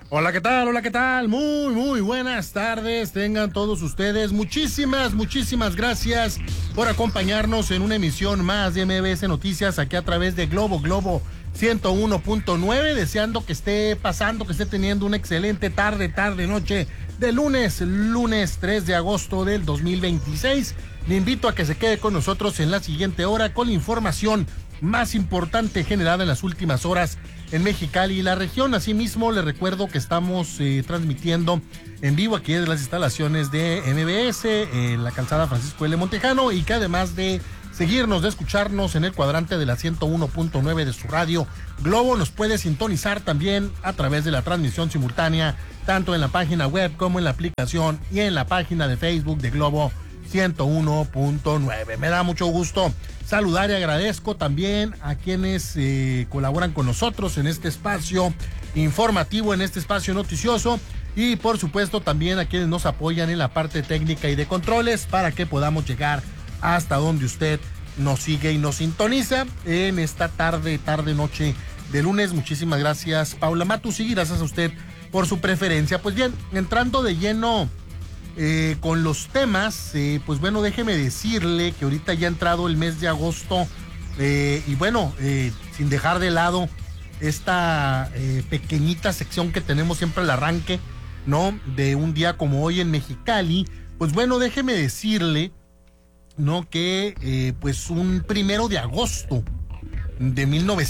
Hola, ¿qué tal? Hola, ¿qué tal? Muy buenas tardes. Tengan todos ustedes muchísimas gracias por acompañarnos en una emisión más de MBS Noticias aquí a través de Globo 101.9. Deseando que esté pasando, que esté teniendo una excelente noche de lunes 3 de agosto del 2026. Le invito a que se quede con nosotros en la siguiente hora con la información más importante generada en las últimas horas en Mexicali y la región. Asimismo, les recuerdo que estamos transmitiendo en vivo aquí desde las instalaciones de MBS, en la calzada Francisco L. Montejano, y que además de seguirnos, de escucharnos en el cuadrante de la 101.9 de su radio Globo, nos puede sintonizar también a través de la transmisión simultánea, tanto en la página web como en la aplicación y en la página de Facebook de Globo 101.9. Me da mucho gusto saludar y agradezco también a quienes colaboran con nosotros en este espacio informativo, en este espacio noticioso, y por supuesto también a quienes nos apoyan en la parte técnica y de controles para que podamos llegar hasta donde usted nos sigue y nos sintoniza en esta noche de lunes. Muchísimas gracias, Paula Matus, y gracias a usted por su preferencia. Pues bien, entrando de lleno con los temas, pues bueno, déjeme decirle que ahorita ya ha entrado el mes de agosto, y bueno, sin dejar de lado esta pequeñita sección que tenemos siempre al arranque, ¿no? De un día como hoy en Mexicali. Pues bueno, déjeme decirle, ¿no? Que pues un 1 de agosto de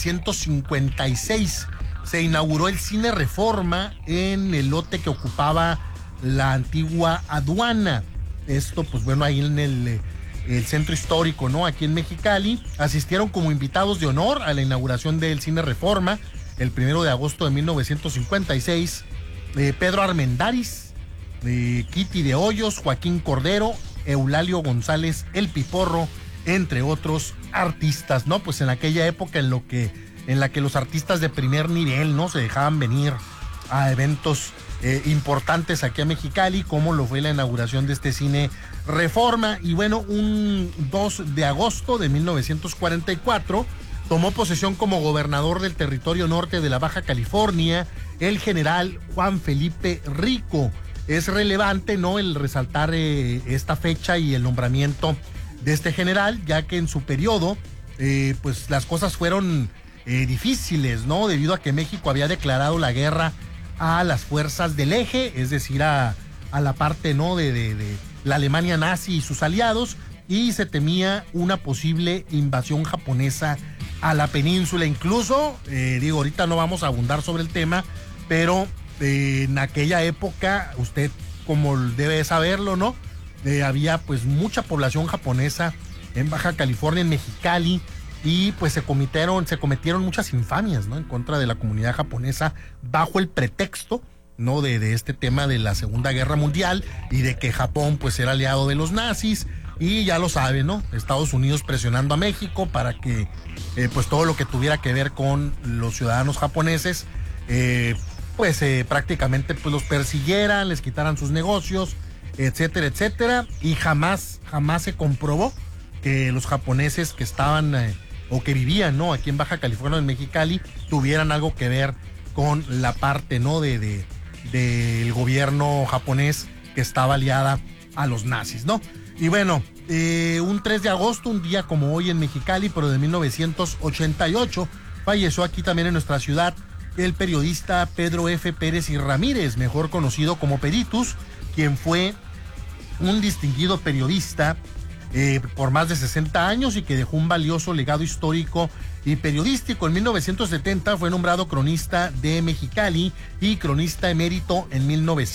1956 se inauguró el Cine Reforma en el lote que ocupaba la antigua aduana. Esto, pues bueno, ahí en el centro histórico, ¿no? Aquí en Mexicali. Asistieron como invitados de honor a la inauguración del Cine Reforma el 1 de agosto de 1956 Pedro Armendáriz, Kitty de Hoyos, Joaquín Cordero, Eulalio González El Piporro, entre otros artistas, ¿no? Pues en aquella época en la que los artistas de primer nivel, ¿no?, se dejaban venir a eventos importantes aquí a Mexicali, como lo fue la inauguración de este Cine Reforma. Y bueno, un 2 de agosto de 1944 tomó posesión como gobernador del territorio norte de la Baja California el general Juan Felipe Rico. Es relevante, ¿no?, el resaltar esta fecha y el nombramiento de este general, ya que en su periodo pues las cosas fueron difíciles, ¿no?, debido a que México había declarado la guerra a las fuerzas del eje, es decir, a la parte, ¿no?, de la Alemania nazi y sus aliados, y se temía una posible invasión japonesa a la península. Incluso, ahorita no vamos a abundar sobre el tema, pero en aquella época, usted como debe saberlo, ¿no?, había pues mucha población japonesa en Baja California, en Mexicali, y pues se cometieron muchas infamias, ¿no?, en contra de la comunidad japonesa bajo el pretexto, ¿no?, de este tema de la Segunda Guerra Mundial y de que Japón pues era aliado de los nazis. Y ya lo sabe, ¿no?, Estados Unidos presionando a México para que pues todo lo que tuviera que ver con los ciudadanos japoneses prácticamente pues los persiguieran, les quitaran sus negocios, etcétera, y jamás se comprobó que los japoneses que estaban o que vivían, ¿no?, aquí en Baja California, en Mexicali, tuvieran algo que ver con la parte, ¿no?, del gobierno japonés que estaba aliada a los nazis, ¿no? Y bueno, un 3 de agosto, un día como hoy en Mexicali, pero de 1988, falleció aquí también en nuestra ciudad el periodista Pedro F. Pérez y Ramírez, mejor conocido como Peritus, quien fue un distinguido periodista por más de 60 años y que dejó un valioso legado histórico y periodístico. En 1970 fue nombrado cronista de Mexicali y cronista emérito en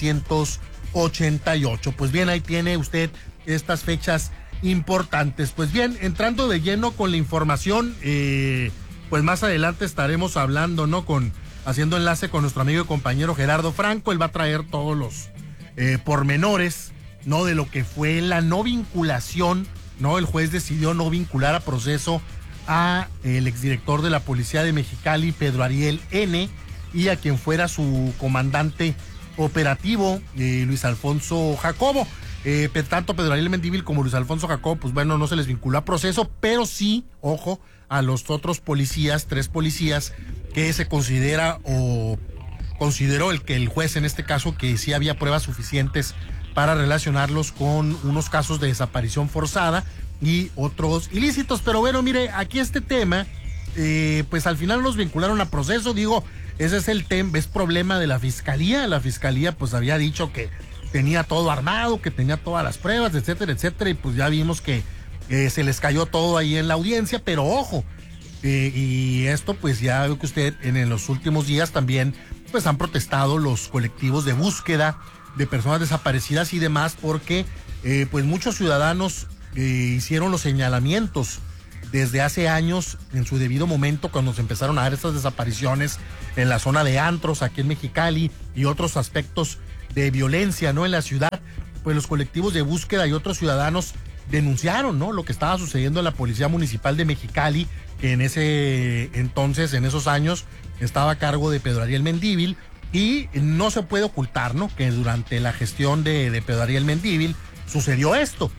1988. Pues bien, ahí tiene usted estas fechas importantes. Pues bien, entrando de lleno con la información, pues más adelante estaremos hablando, ¿no?, haciendo enlace con nuestro amigo y compañero Gerardo Franco. Él va a traer todos los pormenores, ¿no?, de lo que fue la no vinculación, ¿no? El juez decidió no vincular a proceso a el exdirector de la Policía de Mexicali, Pedro Ariel N., y a quien fuera su comandante operativo, Luis Alfonso Jacobo. Tanto Pedro Ariel Mendívil como Luis Alfonso Jacobo, pues bueno, no se les vinculó a proceso, pero sí, ojo, a los otros policías, 3 policías que se considera o consideró el juez en este caso que sí había pruebas suficientes para relacionarlos con unos casos de desaparición forzada y otros ilícitos. Pero bueno, mire, aquí este tema, pues al final los vincularon a proceso. Digo, ese es el tema, es problema de la fiscalía. La fiscalía pues había dicho que tenía todo armado, que tenía todas las pruebas, etcétera, etcétera, y pues ya vimos que se les cayó todo ahí en la audiencia. Pero ojo, y esto pues ya veo que usted en los últimos días también pues han protestado los colectivos de búsqueda de personas desaparecidas y demás, porque pues muchos ciudadanos hicieron los señalamientos desde hace años en su debido momento, cuando se empezaron a dar estas desapariciones en la zona de antros aquí en Mexicali y otros aspectos de violencia, ¿no?, en la ciudad. Pues los colectivos de búsqueda y otros ciudadanos denunciaron, ¿no?, lo que estaba sucediendo en la Policía Municipal de Mexicali, que en ese entonces, en esos años, estaba a cargo de Pedro Ariel Mendívil. Y no se puede ocultar, ¿no?, que durante la gestión de Pedro Ariel Mendívil sucedió esto.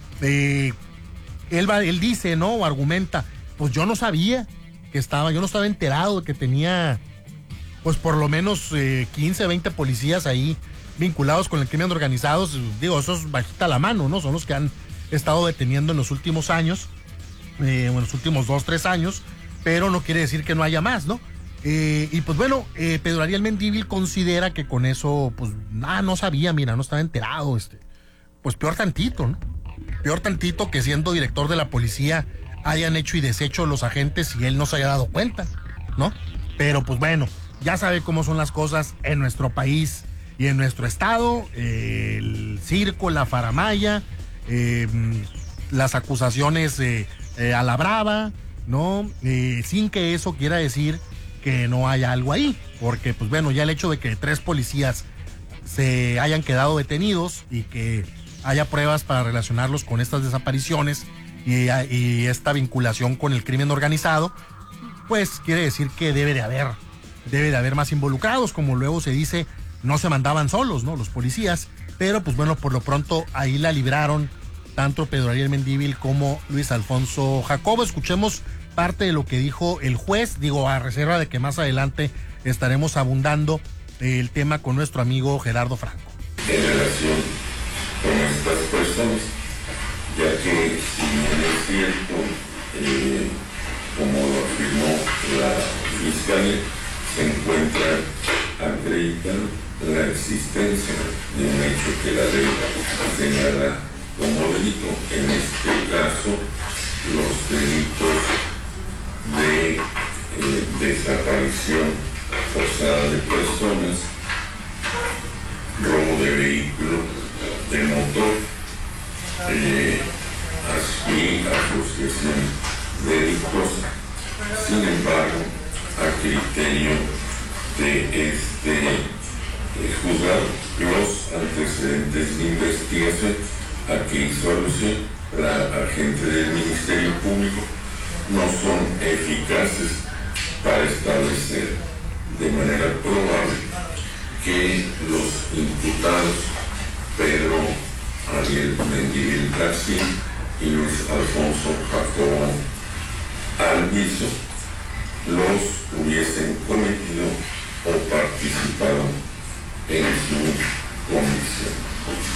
Él dice, ¿no?, o argumenta, pues yo no sabía yo no estaba enterado de que tenía, pues por lo menos 15, 20 policías ahí vinculados con el crimen organizado. Digo, eso es bajita la mano, ¿no? Son los que han estado deteniendo en los últimos años, en los últimos 2, 3 años, pero no quiere decir que no haya más, ¿no? Y pues bueno, Pedro Ariel Mendívil considera que con eso, pues no sabía, mira, no estaba enterado, pues peor tantito, ¿no? Peor tantito que siendo director de la policía hayan hecho y deshecho los agentes y él no se haya dado cuenta, ¿no? Pero pues bueno, ya sabe cómo son las cosas en nuestro país y en nuestro estado, el circo, la faramalla, las acusaciones a la brava, ¿no? Sin que eso quiera decir que no haya algo ahí, porque pues bueno, ya el hecho de que 3 policías se hayan quedado detenidos y que haya pruebas para relacionarlos con estas desapariciones y esta vinculación con el crimen organizado, pues quiere decir que debe de haber más involucrados. Como luego se dice, no se mandaban solos, ¿no?, los policías, pero pues bueno, por lo pronto ahí la libraron tanto Pedro Ariel Mendívil como Luis Alfonso Jacobo. Escuchemos parte de lo que dijo el juez, digo, a reserva de que más adelante estaremos abundando el tema con nuestro amigo Gerardo Franco. En relación con estas personas, ya que si bien es cierto, como lo afirmó la fiscalía, se encuentra acreditado la existencia de un hecho que la ley señala como delito, en este caso los delitos de desaparición forzada de personas, robo de vehículo, de motor, así asociación delictuosa. Sin embargo, a criterio de juzgado, los antecedentes de investigación a que hizo alusión la agente del Ministerio Público no son eficaces para establecer de manera probable que los imputados Pedro Ariel Mendívil García y Luis Alfonso Jacobo Alviso los hubiesen cometido o participado en su comisión.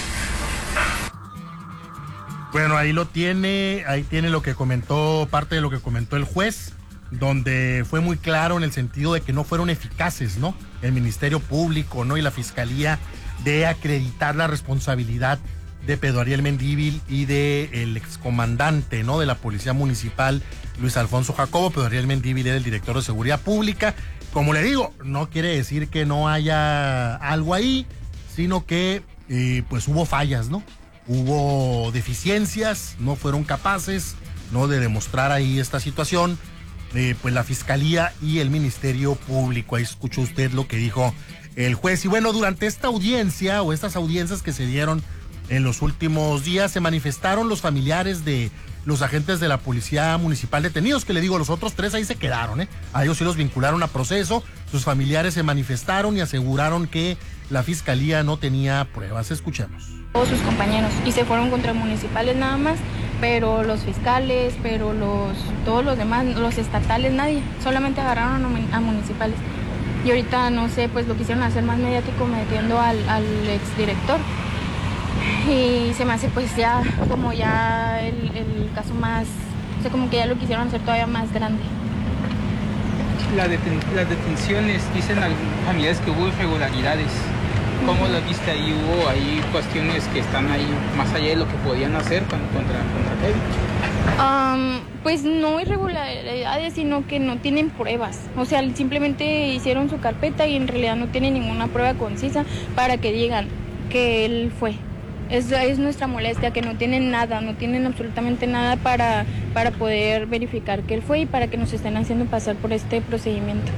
Bueno, ahí tiene lo que comentó, parte de lo que comentó el juez, donde fue muy claro en el sentido de que no fueron eficaces, ¿no?, el Ministerio Público, ¿no?, y la Fiscalía de acreditar la responsabilidad de Pedro Ariel Mendívil y de el excomandante, ¿no?, de la Policía Municipal, Luis Alfonso Jacobo. Pedro Ariel Mendívil era el director de Seguridad Pública. Como le digo, no quiere decir que no haya algo ahí, sino que pues hubo fallas, ¿no? Hubo deficiencias, no fueron capaces, ¿no?, de demostrar ahí esta situación, pues la Fiscalía y el Ministerio Público. Ahí escuchó usted lo que dijo el juez. Y bueno, durante esta audiencia o estas audiencias que se dieron en los últimos días, se manifestaron los familiares de los agentes de la Policía Municipal detenidos, que le digo, los otros 3 ahí se quedaron, a ellos sí los vincularon a proceso. Sus familiares se manifestaron y aseguraron que la Fiscalía no tenía pruebas. Escuchemos. Todos sus compañeros y se fueron contra municipales nada más, pero los fiscales, todos los demás, los estatales, nadie, solamente agarraron a municipales. Y ahorita, no sé, pues lo quisieron hacer más mediático metiendo al exdirector. Y se me hace pues ya como ya el caso más, o sea, como que ya lo quisieron hacer todavía más grande. Las detenciones, dicen familiares que hubo irregularidades. ¿Cómo lo viste ahí? ¿Hubo ahí cuestiones que están ahí más allá de lo que podían hacer contra Kevin? Pues no irregularidades, sino que no tienen pruebas. O sea, simplemente hicieron su carpeta y en realidad no tienen ninguna prueba concisa para que digan que él fue. Es nuestra molestia, que no tienen nada, no tienen absolutamente nada para poder verificar que él fue y para que nos estén haciendo pasar por este procedimiento.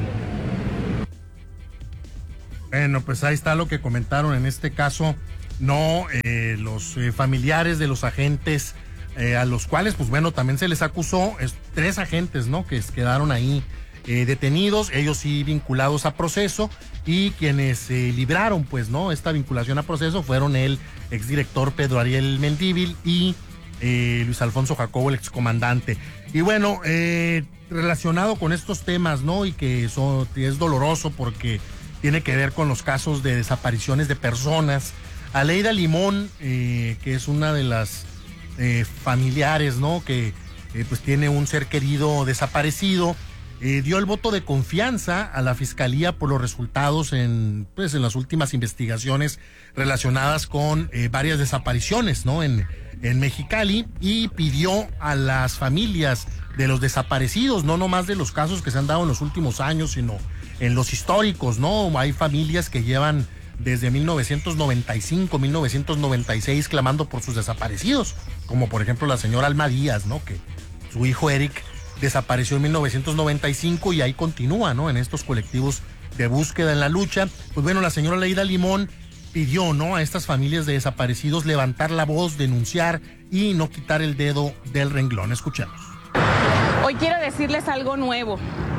Bueno, pues ahí está lo que comentaron en este caso, no los familiares de los agentes, a los cuales, pues bueno, también se les acusó, 3 agentes, ¿no? Que quedaron ahí detenidos, ellos sí vinculados a proceso, y quienes libraron, pues, ¿no? Esta vinculación a proceso fueron el exdirector Pedro Ariel Mendívil y Luis Alfonso Jacobo, el excomandante. Y bueno, relacionado con estos temas, ¿no? Y que es doloroso porque tiene que ver con los casos de desapariciones de personas. Aleida Limón, que es una de las familiares, ¿no? Que pues tiene un ser querido desaparecido, dio el voto de confianza a la Fiscalía por los resultados en las últimas investigaciones relacionadas con varias desapariciones, ¿no? En Mexicali, y pidió a las familias de los desaparecidos, no nomás de los casos que se han dado en los últimos años, sino en los históricos, ¿no? Hay familias que llevan desde 1995, 1996 clamando por sus desaparecidos, como por ejemplo la señora Alma Díaz, ¿no? Que su hijo Eric desapareció en 1995 y ahí continúa, ¿no? En estos colectivos de búsqueda en la lucha. Pues bueno, la señora Aleida Limón pidió, ¿no? A estas familias de desaparecidos levantar la voz, denunciar y no quitar el dedo del renglón. Escuchemos. Hoy quiero decirles algo nuevo.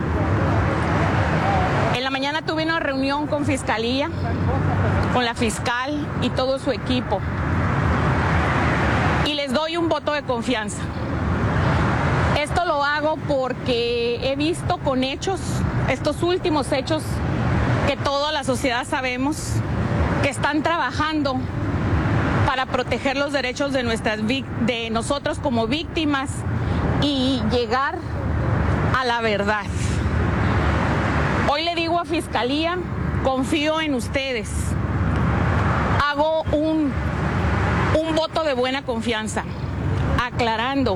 En la mañana tuve una reunión con Fiscalía, con la fiscal y todo su equipo. Y les doy un voto de confianza. Esto lo hago porque he visto con hechos, estos últimos hechos que toda la sociedad sabemos, que están trabajando para proteger los derechos de nosotros como víctimas y llegar a la verdad. Hoy le digo a Fiscalía, confío en ustedes. Hago un voto de buena confianza, aclarando.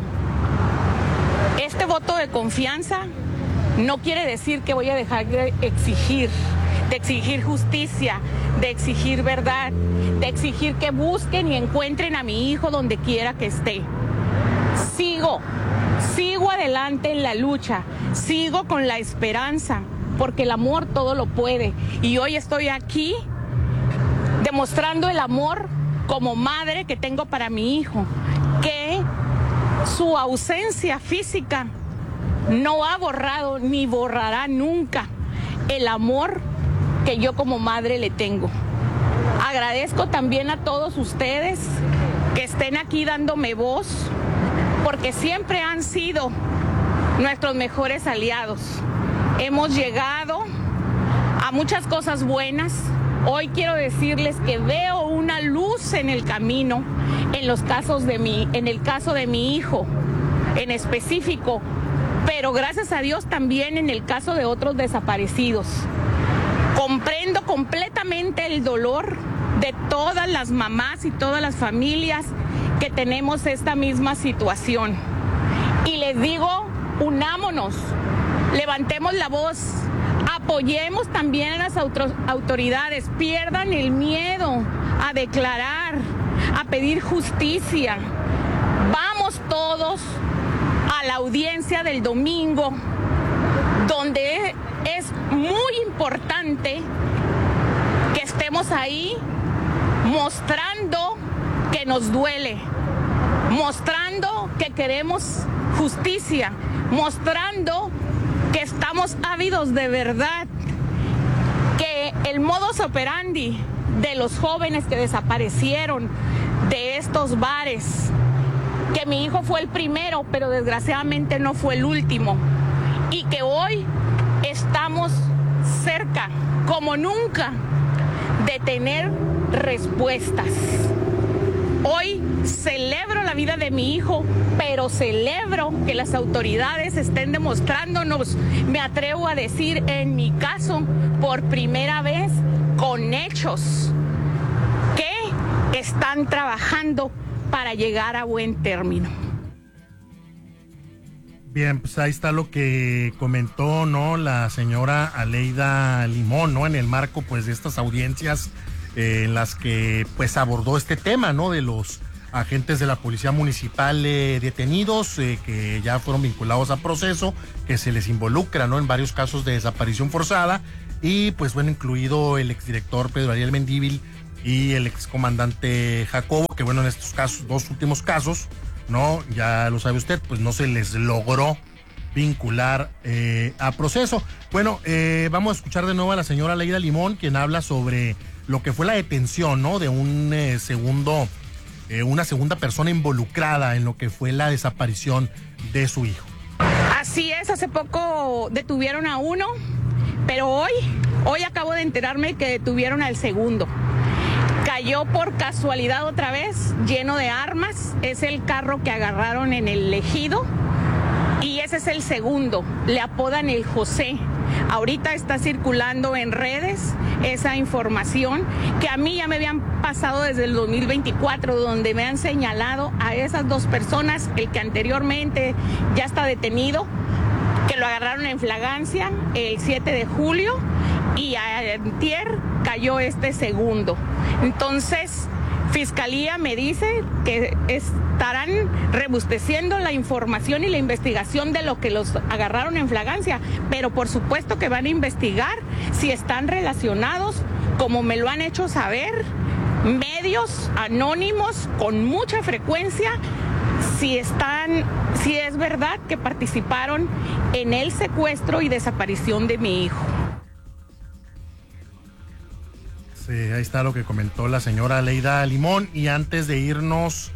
Este voto de confianza no quiere decir que voy a dejar de exigir justicia, de exigir verdad, de exigir que busquen y encuentren a mi hijo donde quiera que esté. Sigo adelante en la lucha, sigo con la esperanza, porque el amor todo lo puede. Y hoy estoy aquí demostrando el amor como madre que tengo para mi hijo, que su ausencia física no ha borrado ni borrará nunca el amor que yo como madre le tengo. Agradezco también a todos ustedes que estén aquí dándome voz, porque siempre han sido nuestros mejores aliados. Hemos llegado a muchas cosas buenas. Hoy quiero decirles que veo una luz en el camino, en el caso de mi hijo en específico, pero gracias a Dios también en el caso de otros desaparecidos. Comprendo completamente el dolor de todas las mamás y todas las familias que tenemos esta misma situación. Y les digo, unámonos, levantemos la voz, apoyemos también a las autoridades, pierdan el miedo a declarar, a pedir justicia. Vamos todos a la audiencia del domingo, donde es muy importante que estemos ahí mostrando que nos duele, mostrando que queremos justicia, mostrando que estamos ávidos de verdad, que el modus operandi de los jóvenes que desaparecieron de estos bares, que mi hijo fue el primero, pero desgraciadamente no fue el último, y que hoy estamos cerca, como nunca, de tener respuestas. Hoy celebro la vida de mi hijo, pero celebro que las autoridades estén demostrándonos, me atrevo a decir en mi caso, por primera vez, con hechos, que están trabajando para llegar a buen término. Bien, pues ahí está lo que comentó, ¿no?, la señora Aleida Limón, ¿no?, en el marco, pues, de estas audiencias en las que, pues, abordó este tema, ¿no?, de los agentes de la Policía Municipal detenidos, que ya fueron vinculados a proceso, que se les involucra, ¿no?, en varios casos de desaparición forzada, y, pues, bueno, incluido el exdirector Pedro Ariel Mendívil y el excomandante Jacobo, que, bueno, en estos casos, dos últimos casos, no, ya lo sabe usted, pues no se les logró vincular a proceso. Bueno, vamos a escuchar de nuevo a la señora Aleida Limón, quien habla sobre lo que fue la detención, ¿no?, de una segunda persona involucrada en lo que fue la desaparición de su hijo. Así es, hace poco detuvieron a uno, pero hoy acabo de enterarme que detuvieron al segundo. Cayó por casualidad otra vez, lleno de armas. Es el carro que agarraron en el Ejido y ese es el segundo. Le apodan el José. Ahorita está circulando en redes esa información que a mí ya me habían pasado desde el 2024, donde me han señalado a esas dos personas, el que anteriormente ya está detenido, que lo agarraron en flagrancia el 7 de julio y antier cayó este segundo. Entonces, Fiscalía me dice que estarán rebusteciendo la información y la investigación de lo que los agarraron en flagrancia, pero por supuesto que van a investigar si están relacionados, como me lo han hecho saber medios anónimos con mucha frecuencia, si es verdad que participaron en el secuestro y desaparición de mi hijo. Sí, ahí está lo que comentó la señora Aleida Limón. Y antes de irnos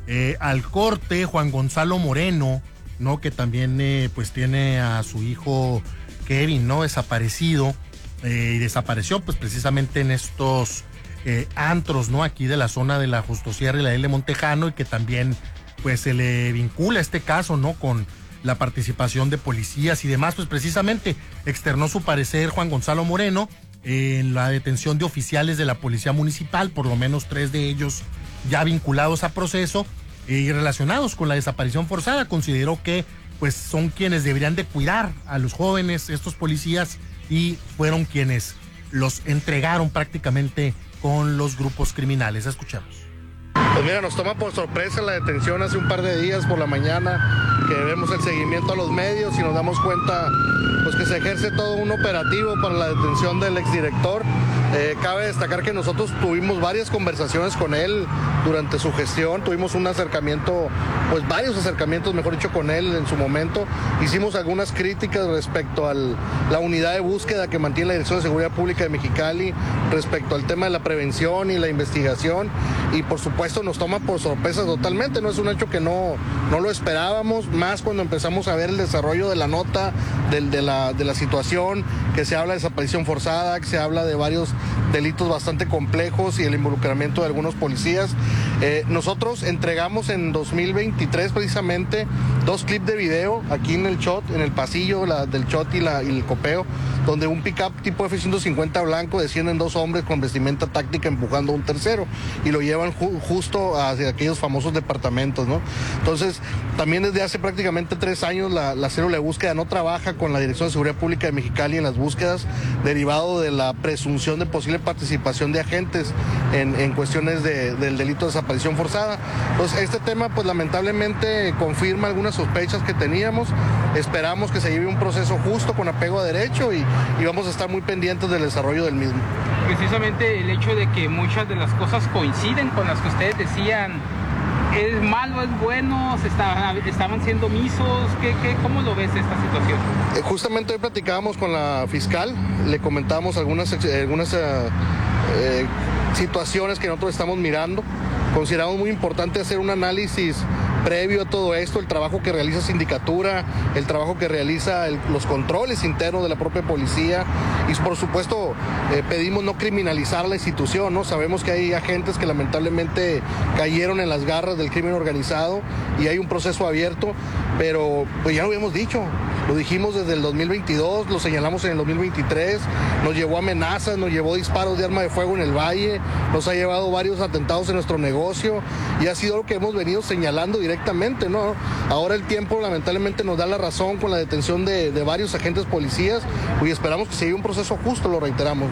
al corte, Juan Gonzalo Moreno, ¿no?, que también pues tiene a su hijo Kevin, ¿no?, desaparecido, y desapareció pues precisamente en estos antros, ¿no?, aquí de la zona de la Justosierra y la L. Montejano, y que también pues se le vincula este caso, ¿no?, con la participación de policías y demás. Pues precisamente externó su parecer Juan Gonzalo Moreno en la detención de oficiales de la Policía Municipal, por lo menos 3 de ellos ya vinculados a proceso y relacionados con la desaparición forzada. Consideró que pues son quienes deberían de cuidar a los jóvenes, estos policías, y fueron quienes los entregaron prácticamente con los grupos criminales. Escuchamos. Pues mira, nos toma por sorpresa la detención hace un par de días por la mañana, que vemos el seguimiento a los medios y nos damos cuenta pues que se ejerce todo un operativo para la detención del exdirector. Cabe destacar que nosotros tuvimos varias conversaciones con él durante su gestión, tuvimos un acercamiento, pues varios acercamientos, mejor dicho, con él en su momento. Hicimos algunas críticas respecto a la unidad de búsqueda que mantiene la Dirección de Seguridad Pública de Mexicali, respecto al tema de la prevención y la investigación, y por supuesto nos toma por sorpresa totalmente. No es un hecho que no lo esperábamos, más cuando empezamos a ver el desarrollo de la nota, de la situación, que se habla de desaparición forzada, que se habla de varios delitos bastante complejos y el involucramiento de algunos policías. Nosotros entregamos en 2023 precisamente 2 clips de video aquí en el Chot, en el pasillo del Chot y el Copeo, donde un pick-up tipo F-150 blanco descienden 2 hombres con vestimenta táctica empujando a un tercero y lo llevan justo hacia aquellos famosos departamentos, ¿no? Entonces, también desde hace prácticamente 3 años la célula de búsqueda no trabaja con la Dirección de Seguridad Pública de Mexicali en las búsquedas, derivado de la presunción de posible participación de agentes en cuestiones del delito de desaparición forzada. Entonces, este tema pues lamentablemente confirma algunas sospechas que teníamos. Esperamos que se lleve un proceso justo con apego a derecho y vamos a estar muy pendientes del desarrollo del mismo. Precisamente el hecho de que muchas de las cosas coinciden con las que ustedes decían, ¿es malo, es bueno? ¿Estaban siendo omisos? ¿Cómo lo ves esta situación? Justamente hoy platicábamos con la fiscal, le comentábamos algunas situaciones que nosotros estamos mirando. Consideramos muy importante hacer un análisis previo a todo esto, el trabajo que realiza Sindicatura, el trabajo que realiza los controles internos de la propia policía, y por supuesto pedimos no criminalizar la institución, ¿no? Sabemos que hay agentes que lamentablemente cayeron en las garras del crimen organizado y hay un proceso abierto, pero pues ya lo habíamos dicho, lo dijimos desde el 2022, lo señalamos en el 2023, nos llevó amenazas, nos llevó disparos de arma de fuego en el Valle, nos ha llevado varios atentados en nuestro negocio y ha sido lo que hemos venido señalando directamente, ¿no? Ahora el tiempo lamentablemente nos da la razón con la detención de varios agentes policías y esperamos que se lleve un proceso justo, lo reiteramos.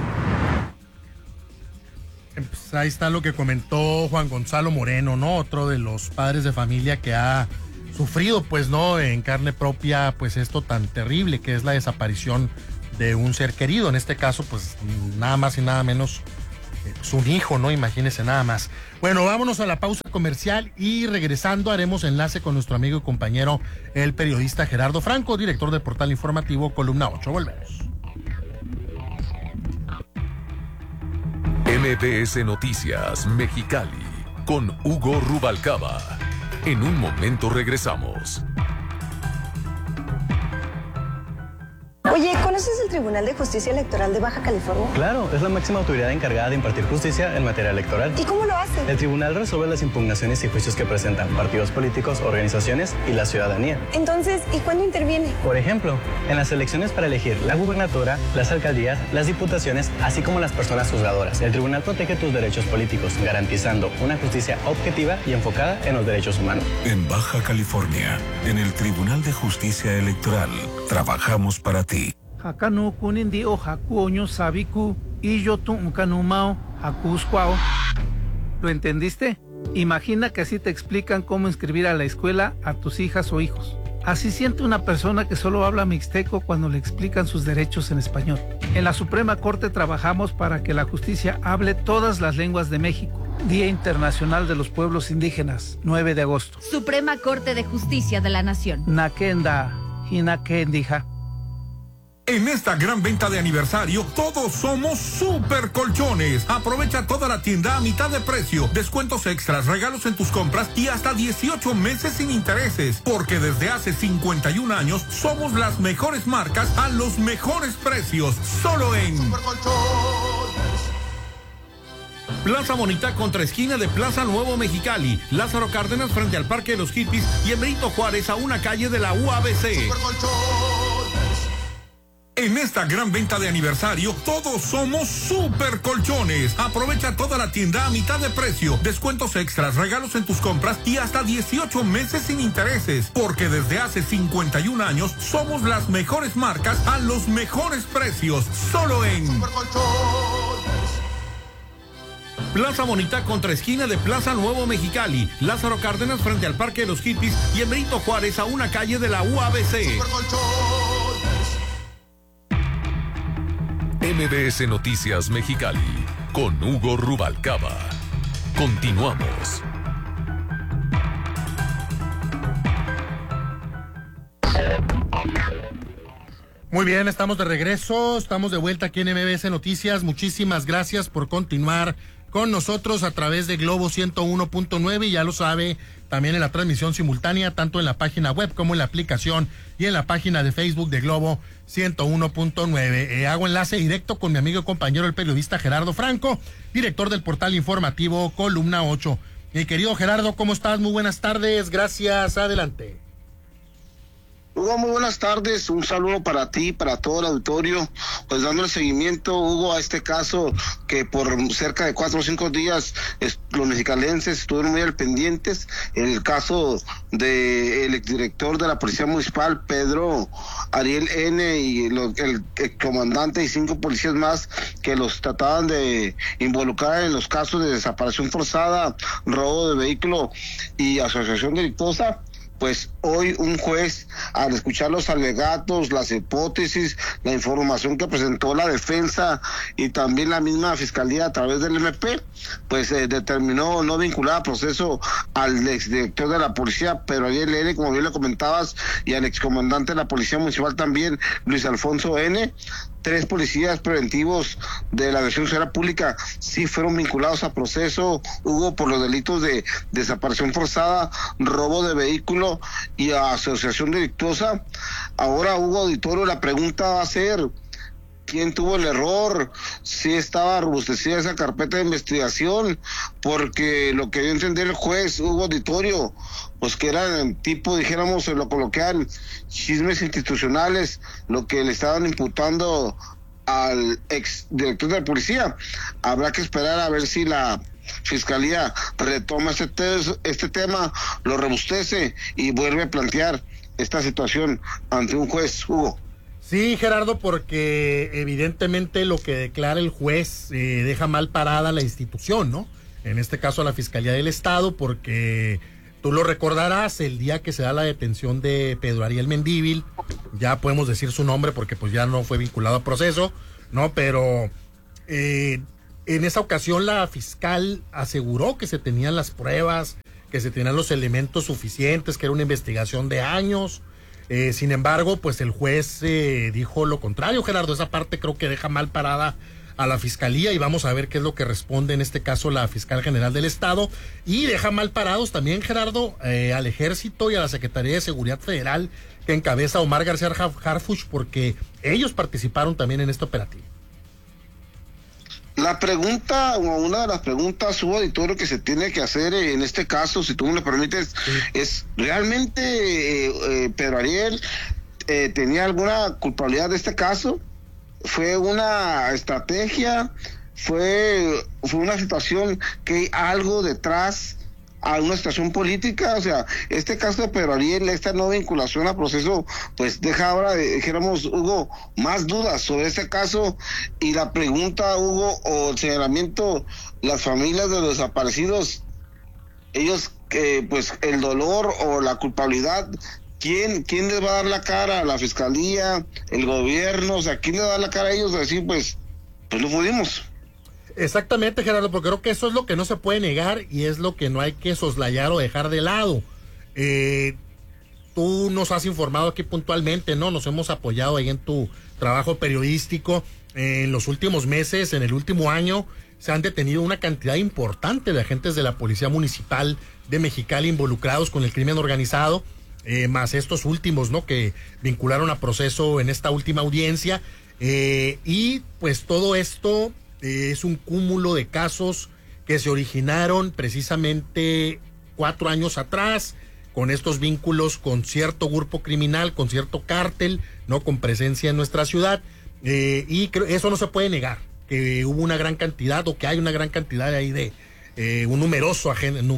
Pues ahí está lo que comentó Juan Gonzalo Moreno, ¿no? Otro de los padres de familia que ha sufrido, pues, ¿no? En carne propia, pues, esto tan terrible que es la desaparición de un ser querido. En este caso, pues, nada más y nada menos un hijo, ¿no? Imagínese nada más. Bueno, vámonos a la pausa comercial y regresando haremos enlace con nuestro amigo y compañero, el periodista Gerardo Franco, director del portal informativo Columna 8. Volvemos. MBS Noticias Mexicali con Hugo Rubalcaba. En un momento regresamos. Oye, ¿conoces el Tribunal de Justicia Electoral de Baja California? Claro, es la máxima autoridad encargada de impartir justicia en materia electoral. ¿Y cómo lo hace? El tribunal resuelve las impugnaciones y juicios que presentan partidos políticos, organizaciones y la ciudadanía. Entonces, ¿y cuándo interviene? Por ejemplo, en las elecciones para elegir la gubernatura, las alcaldías, las diputaciones, así como las personas juzgadoras. El tribunal protege tus derechos políticos, garantizando una justicia objetiva y enfocada en los derechos humanos. En Baja California, en el Tribunal de Justicia Electoral, trabajamos para ti. Hakanu kunindio hakuoño sabiku y yo tu uncanumao hakuscuao. ¿Lo entendiste? Imagina que así te explican cómo inscribir a la escuela a tus hijas o hijos. Así siente una persona que solo habla mixteco cuando le explican sus derechos en español. En la Suprema Corte trabajamos para que la justicia hable todas las lenguas de México. Día Internacional de los Pueblos Indígenas, 9 de agosto. Suprema Corte de Justicia de la Nación. Nakenda, hinakendija. En esta gran venta de aniversario, todos somos Super Colchones. Aprovecha toda la tienda a mitad de precio, descuentos extras, regalos en tus compras y hasta 18 meses sin intereses. Porque desde hace 51 años somos las mejores marcas a los mejores precios. Solo en Super Colchones. Plaza Bonita contra esquina de Plaza Nuevo Mexicali, Lázaro Cárdenas frente al Parque de los Hippies y en Benito Juárez a una calle de la UABC. Super Colchones. En esta gran venta de aniversario, todos somos Super Colchones. Aprovecha toda la tienda a mitad de precio, descuentos extras, regalos en tus compras y hasta 18 meses sin intereses. Porque desde hace 51 años somos las mejores marcas a los mejores precios. Solo en Super Colchones. Plaza Bonita contra esquina de Plaza Nuevo Mexicali, Lázaro Cárdenas frente al Parque de los Hippies y en Benito Juárez a una calle de la UABC. Super Colchones. MBS Noticias Mexicali con Hugo Rubalcaba. Continuamos. Muy bien, estamos de regreso, estamos de vuelta aquí en MBS Noticias. Muchísimas gracias por continuar con nosotros a través de Globo 101.9 y ya lo sabe, también en la transmisión simultánea, tanto en la página web como en la aplicación y en la página de Facebook de Globo 101.9. Hago enlace directo con mi amigo y compañero, el periodista Gerardo Franco, director del portal informativo Columna 8. Mi querido Gerardo, ¿cómo estás? Muy buenas tardes, gracias, adelante. Hugo, muy buenas tardes, un saludo para ti, para todo el auditorio, pues dándole seguimiento, Hugo, a este caso que por cerca de 4 o 5 días los mexicalenses estuvieron muy al pendientes, el caso del exdirector de la Policía Municipal, Pedro Ariel N., y el comandante y 5 policías más que los trataban de involucrar en los casos de desaparición forzada, robo de vehículo y asociación delictuosa. Pues hoy un juez, al escuchar los alegatos, las hipótesis, la información que presentó la defensa y también la misma fiscalía a través del MP, pues determinó no vincular a proceso al exdirector de la policía, Pedro Ariel N., como bien lo comentabas, y al excomandante de la Policía Municipal también, Luis Alfonso N., 3 policías preventivos de la Dirección de Seguridad Pública sí fueron vinculados a proceso, Hugo, por los delitos de desaparición forzada, robo de vehículo y asociación delictuosa. Ahora, Hugo Auditorio, la pregunta va a ser: ¿quién tuvo el error? Si estaba robustecida esa carpeta de investigación, porque lo que dio a entender el juez, Hugo Auditorio, pues que eran tipo, dijéramos, lo coloquial, chismes institucionales, lo que le estaban imputando al ex director de la policía. Habrá que esperar a ver si la Fiscalía retoma este tema, lo robustece y vuelve a plantear esta situación ante un juez, Hugo. Sí, Gerardo, porque evidentemente lo que declara el juez deja mal parada la institución, ¿no? En este caso a la Fiscalía del Estado, porque tú lo recordarás, el día que se da la detención de Pedro Ariel Mendívil, ya podemos decir su nombre porque pues ya no fue vinculado a proceso, ¿no? Pero en esa ocasión la fiscal aseguró que se tenían las pruebas, que se tenían los elementos suficientes, que era una investigación de años. Sin embargo, pues el juez dijo lo contrario, Gerardo. Esa parte creo que deja mal parada a la Fiscalía y vamos a ver qué es lo que responde en este caso la Fiscal General del Estado, y deja mal parados también, Gerardo, al Ejército y a la Secretaría de Seguridad Federal que encabeza Omar García Harfuch, porque ellos participaron también en este operativo. La pregunta, o una de las preguntas, su auditorio, que se tiene que hacer en este caso, si tú me lo permites, sí, es: ¿realmente Pedro Ariel tenía alguna culpabilidad de este caso? ¿Fue una estrategia? ¿Fue una situación que hay algo detrás, a una situación política? O sea, este caso de Pedro Ariel, esta no vinculación a proceso, pues deja ahora, dijéramos, Hugo, más dudas sobre este caso. Y la pregunta, Hugo, o el señalamiento, las familias de los desaparecidos, ellos, pues el dolor o la culpabilidad, ¿quién les va a dar la cara? ¿La Fiscalía? ¿El gobierno? O sea, ¿quién les va a dar la cara a ellos? De decir, pues no pudimos. Exactamente, Gerardo, porque creo que eso es lo que no se puede negar y es lo que no hay que soslayar o dejar de lado. Tú nos has informado aquí puntualmente, ¿no? Nos hemos apoyado ahí en tu trabajo periodístico. En los últimos meses, en el último año, se han detenido una cantidad importante de agentes de la Policía Municipal de Mexicali involucrados con el crimen organizado, más estos últimos, ¿no? Que vincularon a proceso en esta última audiencia. Y pues todo esto es un cúmulo de casos que se originaron precisamente 4 años atrás, con estos vínculos con cierto grupo criminal, con cierto cártel, no, con presencia en nuestra ciudad, y eso no se puede negar, que hubo una gran cantidad, o que hay una gran cantidad ahí de un numeroso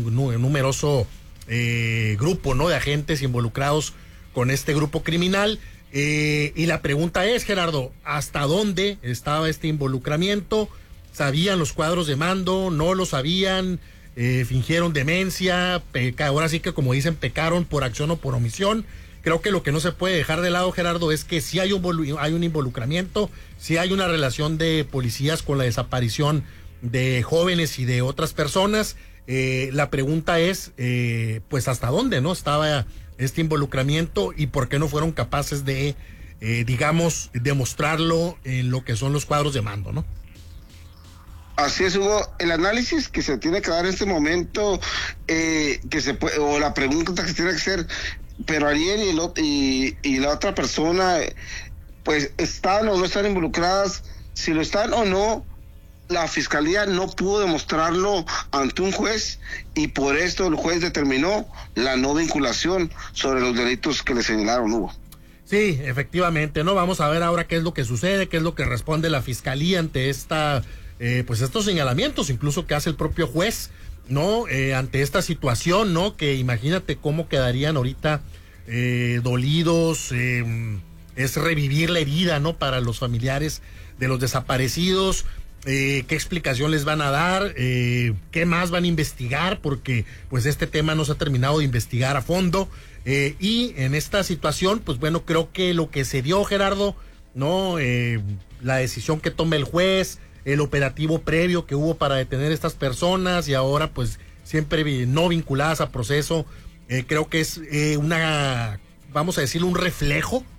grupo, ¿no?, de agentes involucrados con este grupo criminal. Y la pregunta es, Gerardo, ¿hasta dónde estaba este involucramiento? ¿Sabían los cuadros de mando? ¿No lo sabían? ¿Fingieron demencia? Ahora sí que, como dicen, pecaron por acción o por omisión. Creo que lo que no se puede dejar de lado, Gerardo, es que sí hay un involucramiento, sí hay una relación de policías con la desaparición de jóvenes y de otras personas. La pregunta es, pues, ¿hasta dónde, no, estaba este involucramiento y por qué no fueron capaces de, digamos, demostrarlo en lo que son los cuadros de mando, ¿no? Así es, Hugo. El análisis que se tiene que dar en este momento, o la pregunta que se tiene que hacer, pero Ariel y la otra persona, pues, ¿están o no están involucradas? Si lo están o no, la Fiscalía no pudo demostrarlo ante un juez y por esto el juez determinó la no vinculación sobre los delitos que le señalaron, Hugo. Sí, efectivamente, ¿no? Vamos a ver ahora qué es lo que sucede, qué es lo que responde la Fiscalía ante pues estos señalamientos, incluso que hace el propio juez, ¿no? Ante esta situación, ¿no? Que imagínate cómo quedarían ahorita dolidos, es revivir la herida, ¿no? Para los familiares de los desaparecidos. ¿Qué explicación les van a dar? ¿Qué más van a investigar? Porque pues este tema no se ha terminado de investigar a fondo. Y en esta situación, pues bueno, creo que lo que se dio, Gerardo, ¿no? La decisión que tome el juez, el operativo previo que hubo para detener a estas personas y ahora pues siempre no vinculadas a proceso, creo que es vamos a decirlo, un reflejo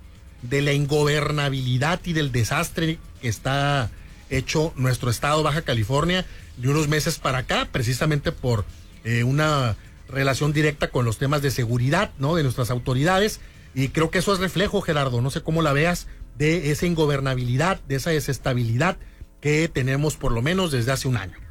de la ingobernabilidad y del desastre que está hecho nuestro estado Baja California de unos meses para acá, precisamente por una relación directa con los temas de seguridad, ¿no?, de nuestras autoridades, y creo que eso es reflejo, Gerardo, no sé cómo la veas, de esa ingobernabilidad, de esa desestabilidad que tenemos por lo menos desde hace un año.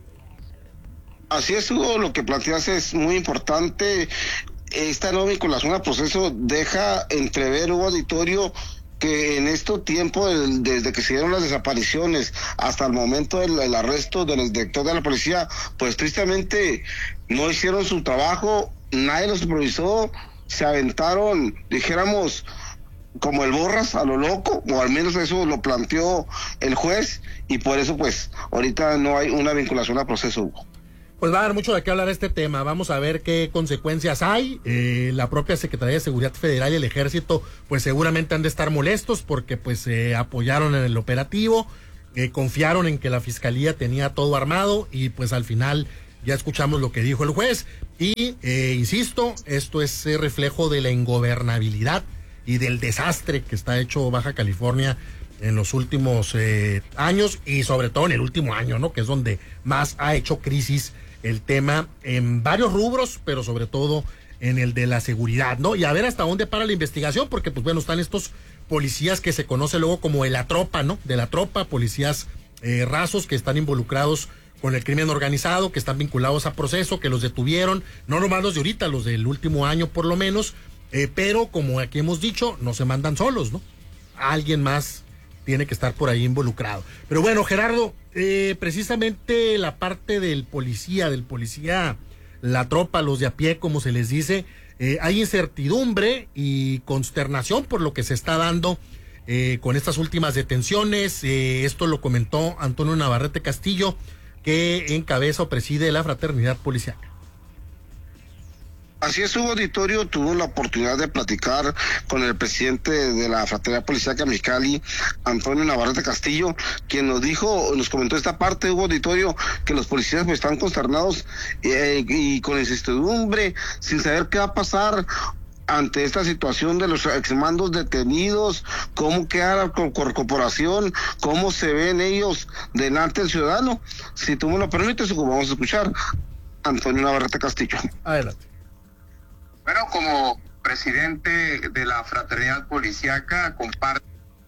Así es, Hugo, lo que planteas es muy importante. Esta nueva vinculación al proceso deja entrever, Hugo Auditorio, que en este tiempo, desde que se dieron las desapariciones hasta el momento del arresto del director de la policía, pues tristemente no hicieron su trabajo, nadie los supervisó, se aventaron, dijéramos, como el borras a lo loco, o al menos eso lo planteó el juez, y por eso pues ahorita no hay una vinculación al proceso, Hugo. Pues va a dar mucho de qué hablar este tema. Vamos a ver qué consecuencias hay. La propia Secretaría de Seguridad Federal y el Ejército pues seguramente han de estar molestos porque pues apoyaron en el operativo, confiaron en que la Fiscalía tenía todo armado y pues al final ya escuchamos lo que dijo el juez. Y insisto, esto es reflejo de la ingobernabilidad y del desastre que está hecho Baja California en los últimos años y sobre todo en el último año, ¿no?, que es donde más ha hecho crisis el tema en varios rubros, pero sobre todo en el de la seguridad, ¿no? Y a ver hasta dónde para la investigación, porque pues bueno, están estos policías que se conoce luego como de la tropa, ¿no? De la tropa, policías rasos que están involucrados con el crimen organizado, que están vinculados a proceso, que los detuvieron, no nomás los de ahorita, los del último año por lo menos, pero como aquí hemos dicho, no se mandan solos, ¿no? Alguien más tiene que estar por ahí involucrado. Pero bueno, Gerardo, precisamente la parte del policía, la tropa, los de a pie, como se les dice, hay incertidumbre y consternación por lo que se está dando con estas últimas detenciones. Esto lo comentó Antonio Navarrete Castillo, que encabeza o preside la Fraternidad Policíaca. Así es, Hugo Auditorio tuvo la oportunidad de platicar con el presidente de la Fraternidad Policíaca Mexicali, Antonio Navarrete Castillo, quien nos comentó esta parte, Hugo Auditorio, que los policías pues están consternados y con incertidumbre, sin saber qué va a pasar ante esta situación de los exmandos detenidos, cómo queda la corporación, cómo se ven ellos delante del ciudadano. Si tú me lo permites, vamos a escuchar a Antonio Navarrete Castillo. Adelante. Bueno, como presidente de la Fraternidad Policíaca, comparto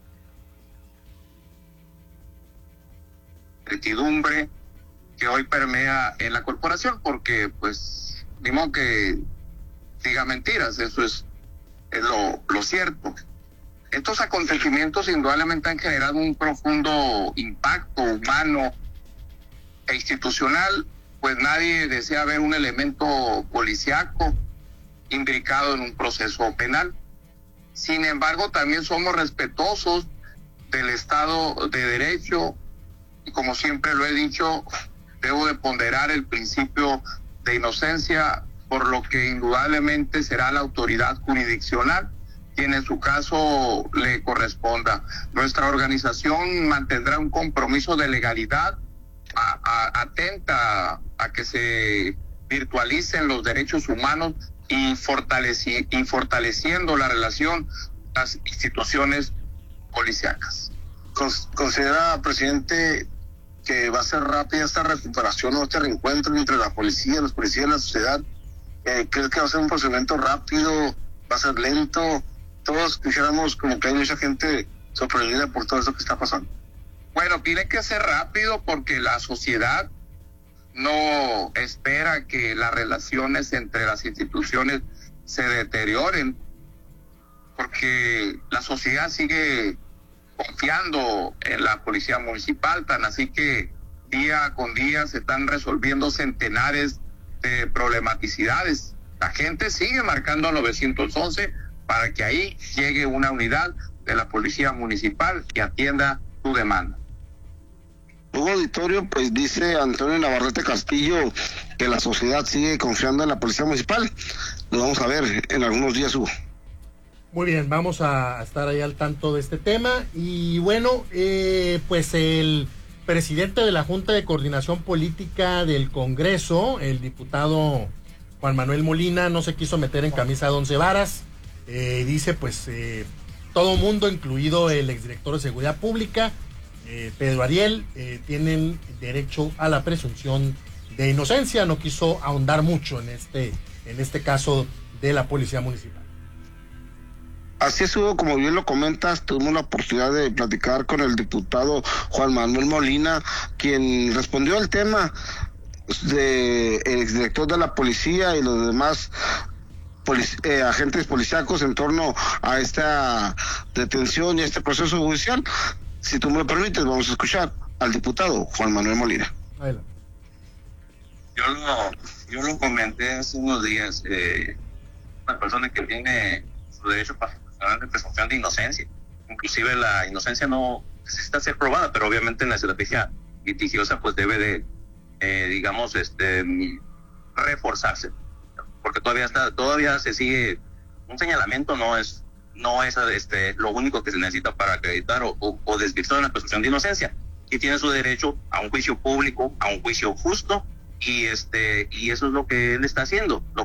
la incertidumbre que hoy permea en la corporación, porque pues, ni modo que diga mentiras, eso es lo cierto. Estos acontecimientos indudablemente han generado un profundo impacto humano e institucional, pues nadie desea ver un elemento policíaco imbricado en un proceso penal. Sin embargo, también somos respetuosos del Estado de Derecho y, como siempre lo he dicho, debo de ponderar el principio de inocencia, por lo que indudablemente será la autoridad jurisdiccional quien en su caso le corresponda. Nuestra organización mantendrá un compromiso de legalidad atenta a que se virtualicen los derechos humanos y fortaleciendo la relación con las instituciones policíacas. ¿Considera, presidente, que va a ser rápida esta recuperación o este reencuentro entre la policía, los policías y la sociedad? ¿Crees que va a ser un procedimiento rápido? ¿Va a ser lento? Todos quisiéramos, como que hay mucha gente sorprendida por todo esto que está pasando. Bueno, tiene que ser rápido porque la sociedad no espera que las relaciones entre las instituciones se deterioren, porque la sociedad sigue confiando en la policía municipal, tan así que día con día se están resolviendo centenares de problematicidades. La gente sigue marcando 911 para que ahí llegue una unidad de la policía municipal y atienda su demanda. Hugo Auditorio, pues dice Antonio Navarrete Castillo que la sociedad sigue confiando en la policía municipal. Lo vamos a ver en algunos días, Hugo. Muy bien, vamos a estar ahí al tanto de este tema. Y bueno, pues el presidente de la Junta de Coordinación Política del Congreso, el diputado Juan Manuel Molina, no se quiso meter en camisa de 11 varas. Dice pues todo mundo, incluido el exdirector de Seguridad Pública, Pedro Ariel, tienen derecho a la presunción de inocencia. No quiso ahondar mucho en este caso de la Policía Municipal. Así es, Hugo, como bien lo comentas, tuvimos la oportunidad de platicar con el diputado Juan Manuel Molina, quien respondió al tema del exdirector de la policía y los demás agentes policíacos en torno a esta detención y a este proceso judicial. Si tú me lo permites, vamos a escuchar al diputado Juan Manuel Molina. Adelante. Yo lo comenté hace unos días, una persona que tiene su derecho de presunción de inocencia. Inclusive la inocencia no necesita ser probada, pero obviamente en la estrategia litigiosa pues debe de, digamos, reforzarse, porque todavía se sigue, un señalamiento no es lo único que se necesita para acreditar o desvirtuar la presunción de inocencia, y tiene su derecho a un juicio público, a un juicio justo, y eso es lo que él está haciendo.